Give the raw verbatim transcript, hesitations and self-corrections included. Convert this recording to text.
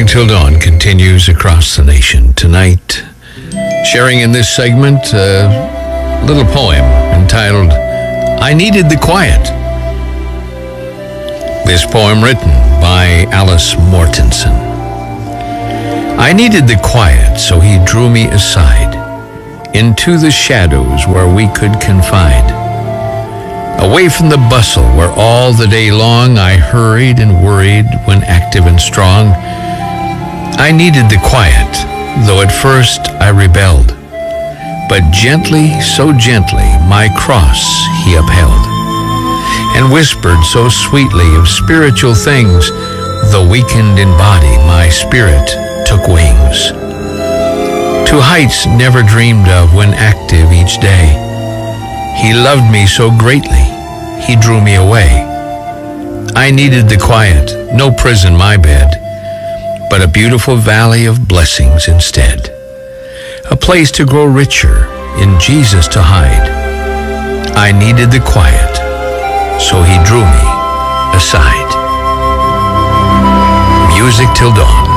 Till Dawn continues across the nation. Tonight, sharing in this segment a little poem entitled, I Needed the Quiet. This poem written by Alice Mortensen. I needed the quiet, so he drew me aside into the shadows where we could confide. Away from the bustle where all the day long I hurried and worried when active and strong. I needed the quiet, though at first I rebelled. But gently, so gently, my cross he upheld, and whispered so sweetly of spiritual things, though weakened in body, my spirit took wings. To heights never dreamed of when active each day. He loved me so greatly, he drew me away. I needed the quiet, no prison my bed, but a beautiful valley of blessings instead. A place to grow richer, in Jesus to hide. I needed the quiet, so he drew me aside. Music till dawn.